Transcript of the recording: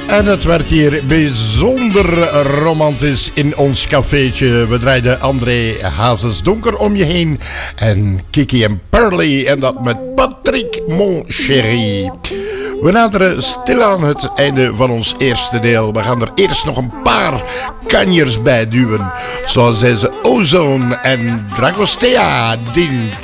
En het werd hier bijzonder romantisch in ons cafeetje. We draaiden André Hazes Donker om je heen. En Kiki en Pearly. En dat met Patrick Mon Chéri. We naderen stilaan het einde van ons eerste deel. We gaan er eerst nog een paar kanjers bij duwen. Zoals deze Ozone en Dragostea Din